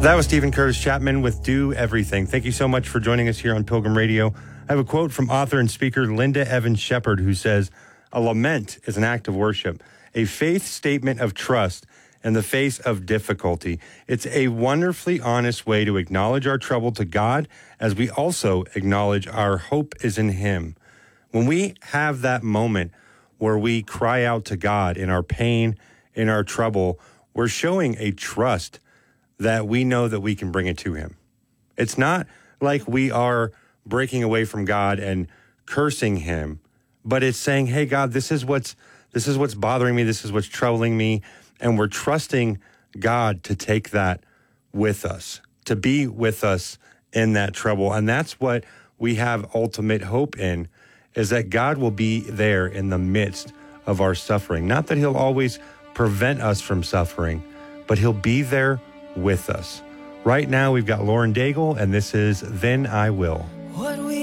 That was Stephen Curtis Chapman with Do Everything. Thank you so much for joining us here on Pilgrim Radio. I have a quote from author and speaker Linda Evans Shepherd, who says, "A lament is an act of worship, a faith statement of trust in the face of difficulty. It's a wonderfully honest way to acknowledge our trouble to God as we also acknowledge our hope is in Him." When we have that moment where we cry out to God in our pain, in our trouble, we're showing a trust that we know that we can bring it to Him. It's not like we are breaking away from God and cursing Him, but it's saying, hey, God, this is what's bothering me. This is what's troubling me. And we're trusting God to take that with us, to be with us in that trouble. And that's what we have ultimate hope in, is that God will be there in the midst of our suffering. Not that He'll always prevent us from suffering, but He'll be there with us. Right now, we've got Lauren Daigle, and this is Then I Will.